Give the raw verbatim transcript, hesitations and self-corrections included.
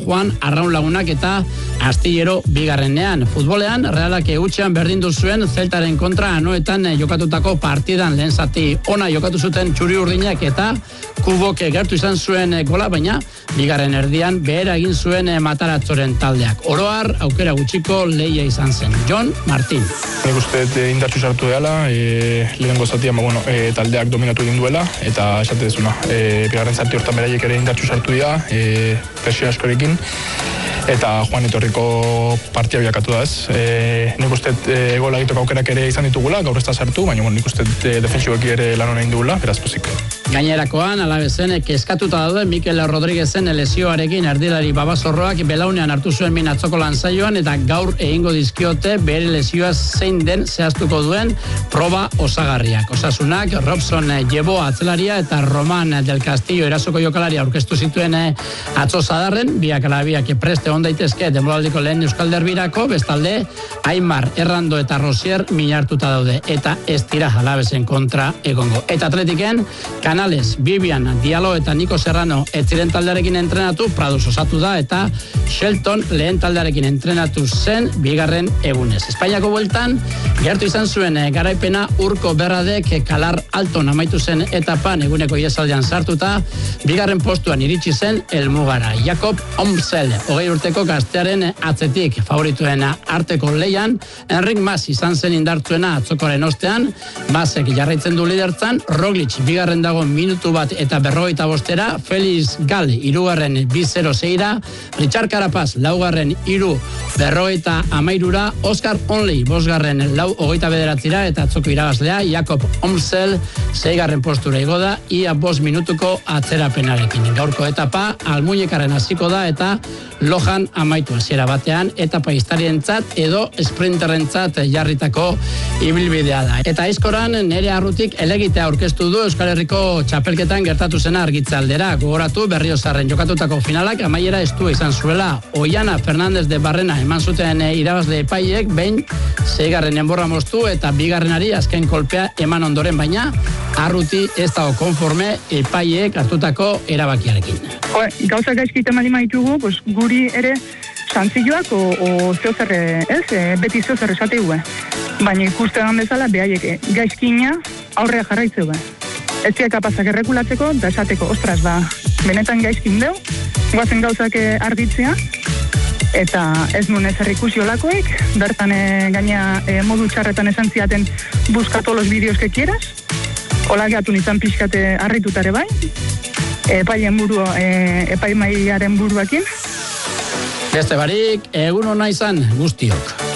Juan Arraun Lagunak eta Astillero bigarrenean. Futbolean, Realak eutxean berdindu zuen Zeltaren kontra anoetan jokatutako partidan lehen zati ona jokatu zuten txuri urdinak eta Kubok gertu izan zuen gola, baina bigarren erdian behera egin zuen Mataratzoren taldeak. Oroar, aukera gutxiko lehia izan zen. Jon Martin. Nik uste indartsu sartu dela, e, lehenengo zatian, bueno, e, taldeak dominatu egin duela, eta esate dezuna, e, bigarren zati hortan beraiek ere indartsu sartu dira, e, presio askorekin, eta Juan etorriko partia biakatu da ez. E, nik uste e, gola egiteko aukerak ere izan ditugula, gaur ez da sartu, baina bueno, nik uste e, defensiboeki ere lan hona indugula, beraz pozik. Gainerakoan, alabezen, eskatuta daude Mikel Rodríguezen lesioarekin erdilari babazorroak belaunean hartu zuen min atzoko lanzaioan eta gaur egingo dizkiote bere lesioa zein den zehaztuko duen proba osagarriak. Osasunak, Robson Jebo atzelaria eta Roman del Castillo erasoko jokalaria aurkeztu zituen atzo zadarren, biak alabiak preste on daitezke denboraldiko lehen Euskal Derbirako, bestalde Aimar, Errando eta Rosier minartuta daude eta ez dira alabezen kontra egongo. Eta atletiken, Canales, Vivian, Diallo eta Nico Serrano ez ziren taldearekin entrenatu, Prados osatu da eta Shelton lehen taldearekin entrenatu zen bigarren egunez. Espainiako bueltan, gertu izan zuen garaipena Urko Berradek Kalar Alton amaitu zen etapan eguneko iesaldean sartuta, bigarren postuan iritsi zen helmugara. Jakob Omsel, hogei urteko gaztearen atzetik favorituen arteko leian, Enrik Mas izan zen indartzuena atzokoren ostean, Masek jarraitzen du lidertzan, Roglic bigarren dago minutu bat eta berrogeita bostera, Felix Gal hirugarren bi zero seira, Richard Carapaz laugarren hiru berrogeita amairura, Oscar Onley bosgarren lau hogeita bederatzira eta atzoko irabazlea, Jakob Omsel seigarren postura igo da, ia bost minutuko atzerapenarekin. Gaurko etapa Almuñekaren hasiko da eta Lojan amaitu hasiera batean etapa historientzat edo sprinterrentzat jarritako ibilbidea da. Eta aizkoran nere arrutik elegitea aurkeztu du Euskal Herriko txapelketan gertatu zena argitzaldera. Gogoratu Berriozarren jokatutako finalak amaiera estua izan zuela. Oiana Fernández de Barrena eman zuten irabazle epaiek behin seigarren enborra moztu eta bigarrenari azken kolpea eman ondoren, baina arruti ez dago konforme epaiek hartutako erabakiarekin. Gauza gaizkiten mali maitugu, pues, guri ere santzioak o, o zeozerre, ez, e, beti zeozerre esateigue. Baina ikustean bezala, behaiek gaizkina aurrea jarraitzeu. Ez dira kapazak errekulatzeko, da esateko, ostras, ba, benetan gaizkin deu, guazen gauzak argitzea, eta ez nun ezer ikusi olakoik, bertan e, gaina e, modu txarretan esan ziaten buskatu los vídeos que quieras, hola geatu nintzen pixkate harritutare bai, epaien buru, e, epaimaiaren buruakin. Beste barik, egun hona izan guztiok.